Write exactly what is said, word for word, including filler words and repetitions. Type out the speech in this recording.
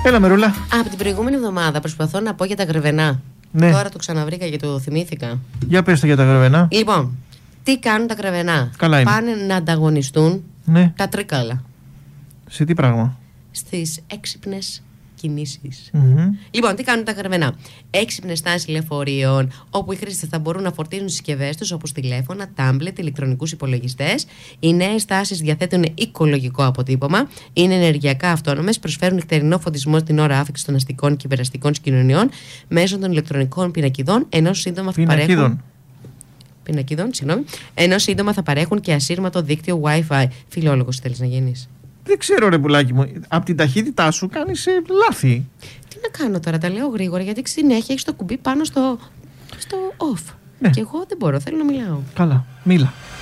Έλα, Μερούλα. Από την προηγούμενη εβδομάδα προσπαθώ να πω για τα γρεβενά. Ναι. Τώρα το ξαναβρήκα και το θυμήθηκα. Για πες το για τα γρεβενά. Λοιπόν, τι κάνουν τα γρεβενά? Καλά είναι. Πάνε να ανταγωνιστούν Ναι. τα τρίκαλα Σε τι πράγμα? στις έξυπνες κινήσεις. Mm-hmm. Λοιπόν, τι κάνουν τα γρεβενά? Έξυπνες στάσεις λεωφορείων, όπου οι χρήστες θα μπορούν να φορτίζουν τις συσκευές τους, όπως τηλέφωνα, τάμπλετ, ηλεκτρονικούς υπολογιστές. Οι νέες στάσεις διαθέτουν οικολογικό αποτύπωμα, είναι ενεργειακά αυτόνομες, προσφέρουν νυχτερινό φωτισμό στην ώρα άφηξης των αστικών και υπεραστικών συγκοινωνιών μέσω των ηλεκτρονικών πινακιδών, ενώ σύντομα θα παρέχουν. Πινακίδων, συγγνώμη. Ενώ σύντομα θα παρέχουν και ασύρματο δίκτυο Wi-Fi. Φιλόλογος θέλεις να γίνεις? Δεν ξέρω, ρε πουλάκι μου. Από την ταχύτητά σου κάνεις ε, λάθη. Τι να κάνω τώρα, τα λέω γρήγορα, γιατί συνέχεια έχεις το κουμπί πάνω στο, στο off. Ναι. Και εγώ δεν μπορώ, θέλω να μιλάω. Καλά, μίλα.